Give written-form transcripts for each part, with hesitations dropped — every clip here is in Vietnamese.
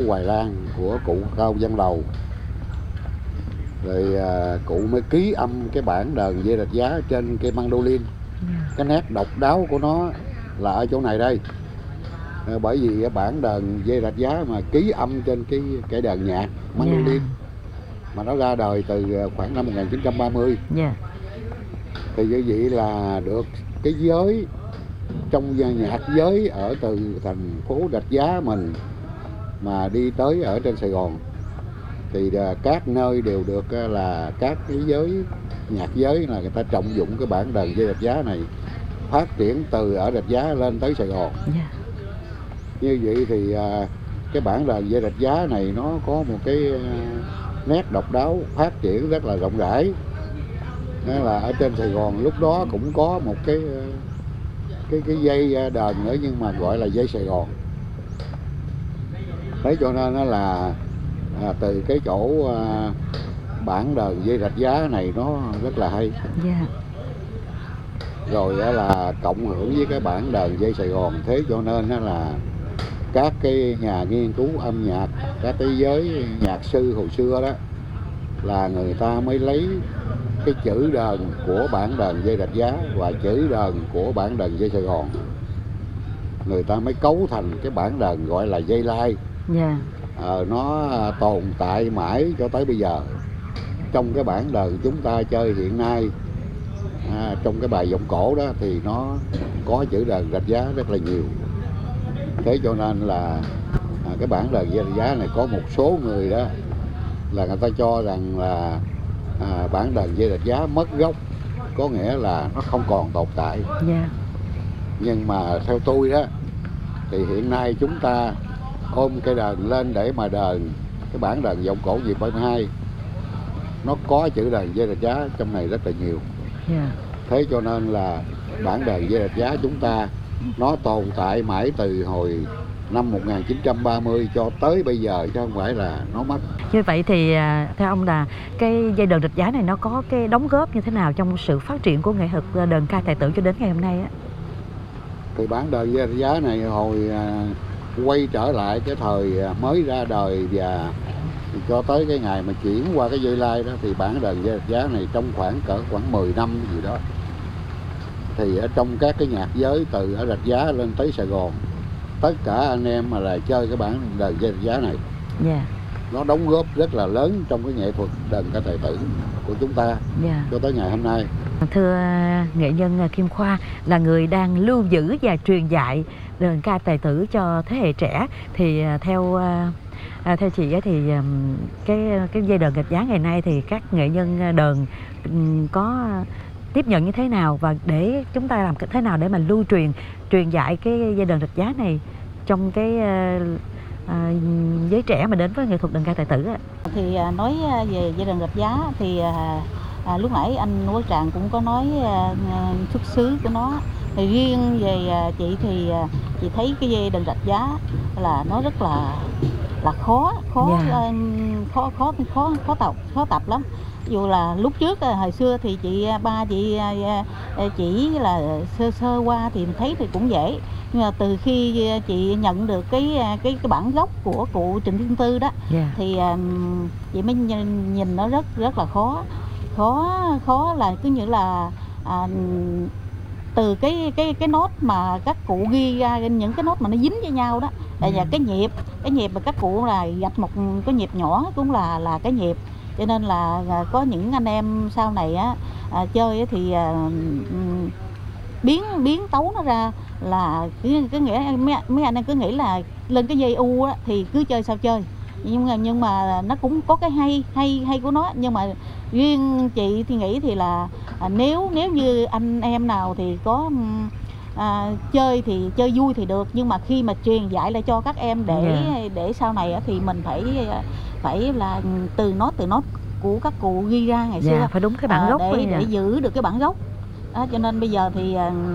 Hoài Lan của cụ Cao Văn Lầu. Rồi cụ mới ký âm cái bản đờn dây rạch giá trên cái mandolin. Cái nét độc đáo của nó là ở chỗ này đây. Bởi vì cái bản đờn dây rạch giá mà ký âm trên cái đờn nhạc mandolin mà nó ra đời từ khoảng năm 1930. Thì như vậy là được cái giới trong nhạc giới ở từ thành phố Rạch Giá mình mà đi tới ở trên Sài Gòn thì các nơi đều được là các cái giới nhạc giới là người ta trọng dụng cái bản đờn dây rạch giá này, phát triển từ ở Rạch Giá lên tới Sài Gòn. Như vậy thì cái bản đờn dây rạch giá này nó có một cái nét độc đáo, phát triển rất là rộng rãi. Nên là ở trên Sài Gòn lúc đó cũng có một cái dây đờn nữa nhưng mà gọi là dây Sài Gòn. Thế cho nên nó là từ cái chỗ bản đờn dây rạch giá này nó rất là hay. Rồi là cộng hưởng với cái bản đờn dây Sài Gòn. Thế cho nên là các cái nhà nghiên cứu âm nhạc, các cái giới nhạc sư hồi xưa đó là người ta mới lấy cái chữ đờn của bản đờn dây rạch giá và chữ đờn của bản đờn dây Sài Gòn, người ta mới cấu thành cái bản đờn gọi là dây lai. Nó tồn tại mãi cho tới bây giờ. Trong cái bản đờn chúng ta chơi hiện nay, trong cái bài vọng cổ đó thì nó có chữ đờn rạch giá rất là nhiều. Thế cho nên là cái bản đờn dây rạch giá này có một số người đó là người ta cho rằng là bản đờn dây rạch giá mất gốc, có nghĩa là nó không còn tồn tại. Nhưng mà theo tôi đó thì hiện nay chúng ta ôm cây đờn lên để mà đờn cái bản đờn vọng cổ Việt 72, nó có chữ đờn dây rạch giá trong này rất là nhiều. Thế cho nên là bản đờn dây rạch giá chúng ta nó tồn tại mãi từ hồi năm 1930 cho tới bây giờ, chứ không phải là nó mất. Như vậy thì theo ông là cái dây đờn rạch giá này nó có cái đóng góp như thế nào trong sự phát triển của nghệ thuật đờn ca tài tử cho đến ngày hôm nay á? Thì bản đờn dây rạch giá này hồi quay trở lại cái thời mới ra đời và cho tới cái ngày mà chuyển qua cái dây lai đó, thì bản đờn dây rạch giá này trong khoảng 10 năm gì đó, thì ở trong các cái nhạc giới từ ở Rạch Giá lên tới Sài Gòn, tất cả anh em mà là chơi cái bản đờn dây rạch giá này, nó đóng góp rất là lớn trong cái nghệ thuật đờn ca tài tử của chúng ta cho tới ngày hôm nay. Thưa nghệ nhân Kim Khoa, là người đang lưu giữ và truyền dạy đờn ca tài tử cho thế hệ trẻ, thì theo chị ấy thì cái dây đờn rạch giá ngày nay thì các nghệ nhân đờn có tiếp nhận như thế nào, và để chúng ta làm thế nào để mà lưu truyền dạy cái dây đờn rạch giá này trong cái giới trẻ mà đến với nghệ thuật đờn ca tài tử? Thì nói về dây đờn rạch giá thì lúc nãy anh Quốc Trạng cũng có nói xuất xứ của nó. Thì riêng về chị thì chị thấy cái dây đờn rạch giá là nó rất là khó tập lắm. Ví dụ là lúc trước hồi xưa thì ba chị chỉ là sơ qua thì thấy thì cũng dễ, nhưng mà từ khi chị nhận được cái bản gốc của cụ Trịnh Thiên Tư đó, thì chị mới nhìn nó rất là khó là cứ như là từ cái nốt mà các cụ ghi ra, những cái nốt mà nó dính với nhau đó, và cái nhịp mà các cụ là gạch một cái nhịp nhỏ cũng là cái nhịp. Cho nên là có những anh em sau này chơi thì biến tấu nó ra là cứ nghĩa mấy anh em cứ nghĩ là lên cái dây u á, thì cứ chơi sao chơi, nhưng mà nó cũng có cái hay của nó. Nhưng mà riêng chị thì nghĩ thì là nếu như anh em nào thì có chơi thì chơi vui thì được, nhưng mà khi mà truyền dạy lại cho các em để sau này thì mình phải là từ nốt của các cụ ghi ra ngày xưa, phải đúng cái bản gốc để giữ được cái bản gốc đó. Cho nên bây giờ thì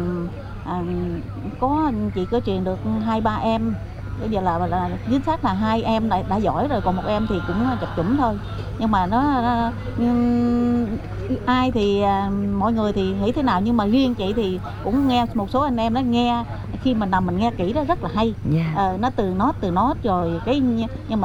chị có truyền được 2-3 em. Bây giờ là chính xác là 2 em đã giỏi rồi, còn 1 em thì cũng chập chủng thôi. Nhưng mà ai thì mọi người thì nghĩ thế nào, nhưng mà riêng chị thì cũng nghe một số anh em nó nghe, khi mà nằm mình nghe kỹ đó rất là hay. Nó từ nốt rồi nhưng mà